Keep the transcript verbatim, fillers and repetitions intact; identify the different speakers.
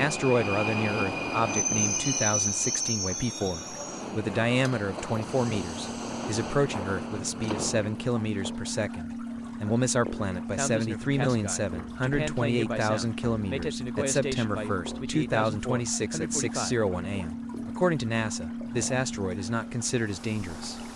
Speaker 1: asteroid or other near-Earth object named two thousand sixteen W P four, with a diameter of twenty-four meters, is approaching Earth with a speed of seven kilometers per second, and will miss our planet by seventy-three million seven hundred twenty-eight thousand kilometers at September first, two thousand twenty-six at six oh one a m According to NASA, this asteroid is not considered as dangerous.